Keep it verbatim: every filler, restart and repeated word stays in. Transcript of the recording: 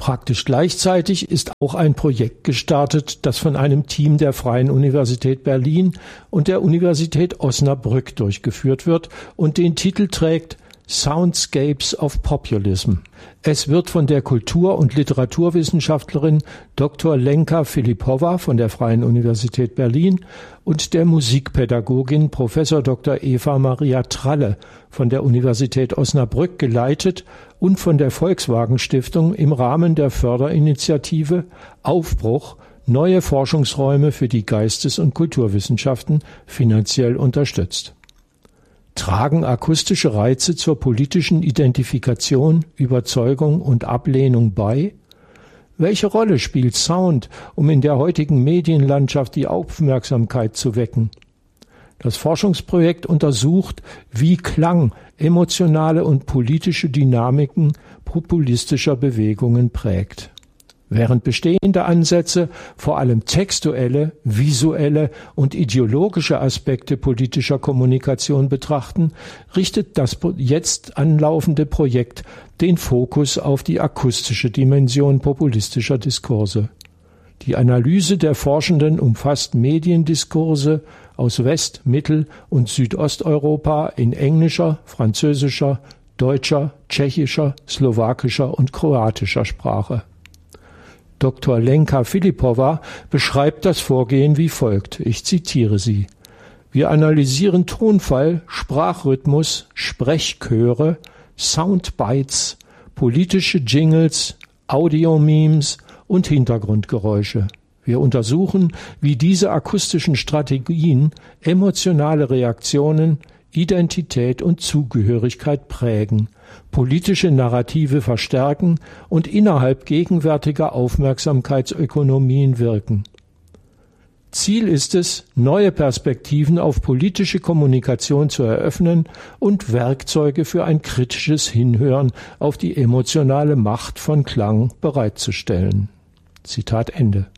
Praktisch gleichzeitig ist auch ein Projekt gestartet, das von einem Team der Freien Universität Berlin und der Universität Osnabrück durchgeführt wird und den Titel trägt Soundscapes of Populism. Es wird von der Kultur- und Literaturwissenschaftlerin Doktor Lenka Filipowa von der Freien Universität Berlin und der Musikpädagogin Professor Doktor Eva Maria Tralle von der Universität Osnabrück geleitet und von der Volkswagen Stiftung im Rahmen der Förderinitiative Aufbruch neue Forschungsräume für die Geistes- und Kulturwissenschaften finanziell unterstützt. Tragen akustische Reize zur politischen Identifikation, Überzeugung und Ablehnung bei? Welche Rolle spielt Sound, um in der heutigen Medienlandschaft die Aufmerksamkeit zu wecken? Das Forschungsprojekt untersucht, wie Klang emotionale und politische Dynamiken populistischer Bewegungen prägt. Während bestehende Ansätze vor allem textuelle, visuelle und ideologische Aspekte politischer Kommunikation betrachten, richtet das jetzt anlaufende Projekt den Fokus auf die akustische Dimension populistischer Diskurse. Die Analyse der Forschenden umfasst Mediendiskurse aus West-, Mittel- und Südosteuropa in englischer, französischer, deutscher, tschechischer, slowakischer und kroatischer Sprache. Doktor Lenka Filipowa beschreibt das Vorgehen wie folgt. Ich zitiere sie. Wir analysieren Tonfall, Sprachrhythmus, Sprechchöre, Soundbites, politische Jingles, Audiomemes und Hintergrundgeräusche. Wir untersuchen, wie diese akustischen Strategien emotionale Reaktionen, Identität und Zugehörigkeit prägen, politische Narrative verstärken und innerhalb gegenwärtiger Aufmerksamkeitsökonomien wirken. Ziel ist es, neue Perspektiven auf politische Kommunikation zu eröffnen und Werkzeuge für ein kritisches Hinhören auf die emotionale Macht von Klang bereitzustellen. Zitat Ende.